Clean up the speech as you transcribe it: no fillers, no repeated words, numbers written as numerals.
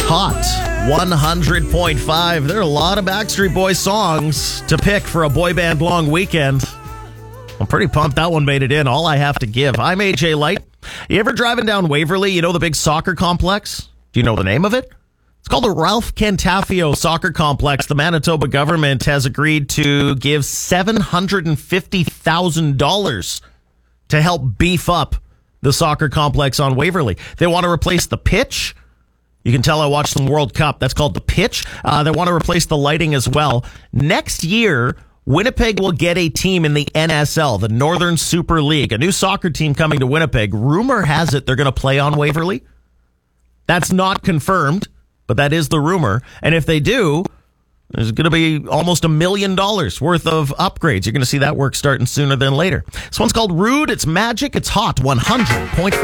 Hot 100.5. There are a lot of Backstreet Boys songs to pick for a boy band long weekend. I'm pretty pumped that one made it in. All I Have to Give. I'm AJ Light. You ever driving down Waverly? You know the big soccer complex? Do you know the name of it? It's called the Ralph Cantafio Soccer Complex. The Manitoba government has agreed to give $750,000 to help beef up the soccer complex on Waverly. They want to replace the pitch. You can tell I watched some World Cup. That's called the pitch. They want to replace the lighting as well. Next year, Winnipeg will get a team in the NSL, the Northern Super League, a new soccer team coming to Winnipeg. Rumor has it they're going to play on Waverly. That's not confirmed, but that is the rumor. And if they do, there's going to be almost $1 million worth of upgrades. You're going to see that work starting sooner than later. This one's called Rude. It's magic. It's hot. 100.5.